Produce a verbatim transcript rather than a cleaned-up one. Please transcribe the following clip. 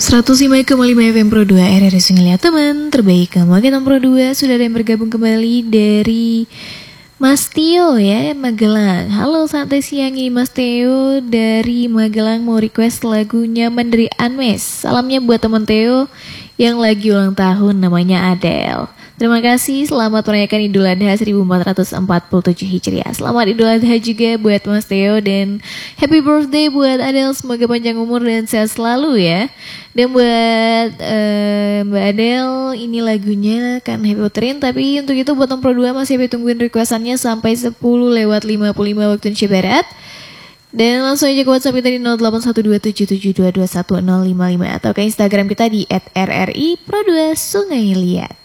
seratus lima koma lima F M Pro dua R R I Sungai Liat, teman terbaik kamu. Oke, Pro dua sudah ada yang bergabung kembali dari Mas Tio ya, Magelang. Halo, santai siang ini Mas Teo dari Magelang mau request lagu Nyaman dari Unmesh. Salamnya buat teman Teo yang lagi ulang tahun, namanya Adele. Terima kasih, selamat merayakan Idul Adha seribu empat ratus empat puluh tujuh Hijriah. Selamat Idul Adha juga buat Mas Teo dan happy birthday buat Adele. Semoga panjang umur dan sehat selalu ya. Dan buat uh, Mbak Adele, ini lagunya kan Happy Puterin. Tapi untuk itu buat Pro dua masih happy tungguin requestannya sampai sepuluh lewat lima puluh lima waktu Indonesia Barat. Dan langsung aja ke WhatsApp kita di nol delapan satu dua tujuh tujuh dua dua satu nol lima lima atau ke Instagram kita di et er er i pro dua Sungai Liat.